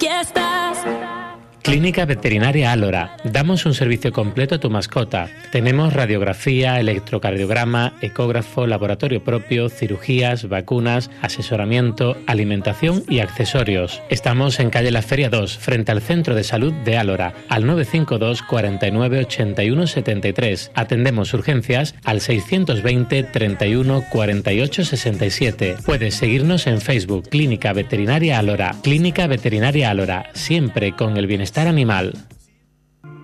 Aquí estás. Clínica Veterinaria Alora. Damos un servicio completo a tu mascota. Tenemos radiografía, electrocardiograma, ecógrafo, laboratorio propio, cirugías, vacunas, asesoramiento, alimentación y accesorios. Estamos en calle La Feria 2, frente al Centro de Salud de Alora, al 952 49 81 73. Atendemos urgencias al 620 31 48 67. Puedes seguirnos en Facebook, Clínica Veterinaria Alora. Clínica Veterinaria Alora, siempre con el bienestar animal.